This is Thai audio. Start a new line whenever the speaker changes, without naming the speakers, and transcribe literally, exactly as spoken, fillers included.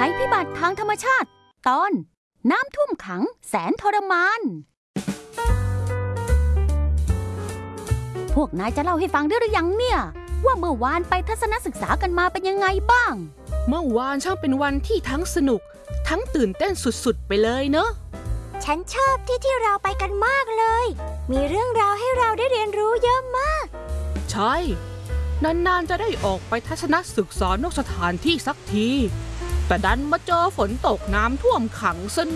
ภัยพิบัติทางธรรมชาติตอนน้ำท่วมขังแสนทรมานพวกนายจะเล่าให้ฟังได้หรือยังเนี่ยว่าเมื่อวานไปทัศนศึกษากันมาเป็นยังไงบ้าง
เมื่อวานช่างเป็นวันที่ทั้งสนุกทั้งตื่นเต้นสุดๆไปเลยเนอะ
ฉันชอบที่ที่เราไปกันมากเลยมีเรื่องราวให้เราได้เรียนรู้เยอะมาก
ใช่นานๆจะได้ออกไปทัศนศึกษานอกสถานที่สักทีแต่ดันมาเจอฝนตกน้ำท่วมขังซะ